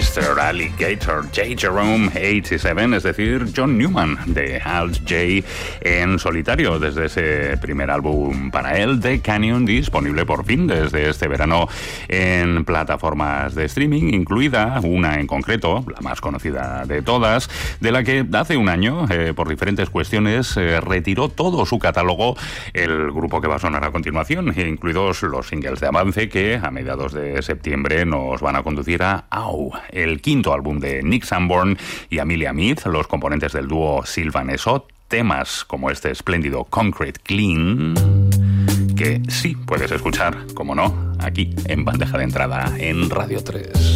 Mr. Alligator, J. Jerome 87, es decir, John Newman de Alt J en solitario desde ese primer álbum para él, The Canyon, disponible por fin desde este verano en plataformas de streaming, incluida una en concreto, la más conocida de todas, de la que hace un año, por diferentes cuestiones, retiró todo su catálogo el grupo que va a sonar a continuación, incluidos los singles de avance que a mediados de septiembre nos van a conducir a Au, el quinto álbum de Nick Sanborn y Amelia Mead, los componentes del dúo Sylvan Esso, temas como este espléndido Concrete Clean, que sí puedes escuchar, como no, aquí en Bandeja de Entrada en Radio 3.